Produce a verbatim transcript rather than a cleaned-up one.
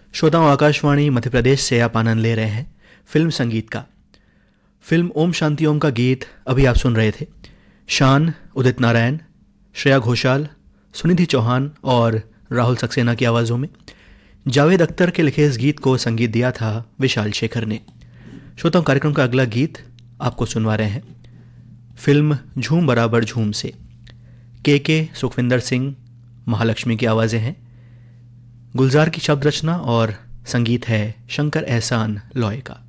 श्रोताओं, आकाशवाणी मध्य प्रदेश से आप आनंद ले रहे हैं फिल्म संगीत का। फिल्म ओम शांति ओम का गीत अभी आप सुन रहे थे। शान, उदित नारायण, श्रेया घोषाल, सुनिधि चौहान और राहुल सक्सेना की आवाज़ों में जावेद अख्तर के लिखे इस गीत को संगीत दिया था विशाल शेखर ने। श्रोताओं, कार्यक्रम का अगला गीत आपको सुनवा रहे हैं फिल्म झूम बराबर झूम से। के के सुखविंदर सिंह, महालक्ष्मी की आवाज़ें हैं। गुलजार की शब्द रचना और संगीत है शंकर एहसान लॉय का।